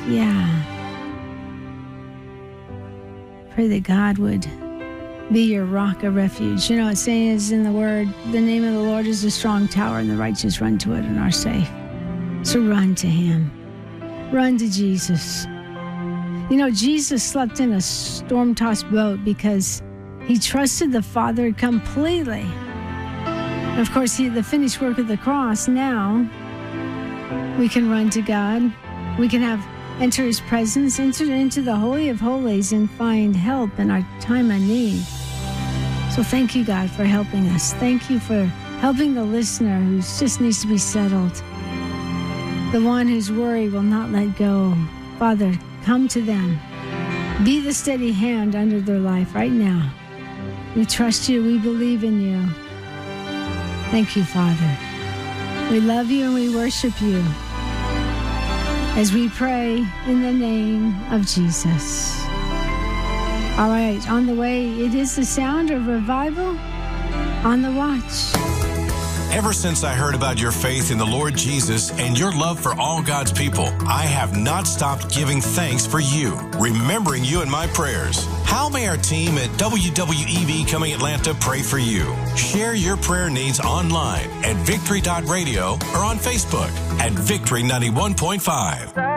Yeah. Pray that God would be your rock of refuge. You know, it says in the Word, the name of the Lord is a strong tower, and the righteous run to it and are safe. So run to Him. Run to Jesus. You know, Jesus slept in a storm-tossed boat because He trusted the Father completely. And of course, the finished work of the cross, now we can run to God. We can enter His presence, enter into the Holy of Holies, and find help in our time of need. So thank you, God, for helping us. Thank you for helping the listener who just needs to be settled. The one whose worry will not let go. Father, come to them. Be the steady hand under their life right now. We trust you. We believe in you. Thank you, Father. We love you and we worship you as we pray in the name of Jesus. All right, on the way, it is the sound of revival on the watch. Ever since I heard about your faith in the Lord Jesus and your love for all God's people, I have not stopped giving thanks for you, remembering you in my prayers. How may our team at WWEV Coming Atlanta pray for you? Share your prayer needs online at victory.radio or on Facebook at Victory 91.5.